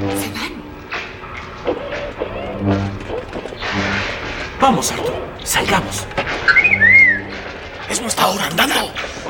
Se van. Vamos, Arthur. Salgamos. Es nuestra hora, andando.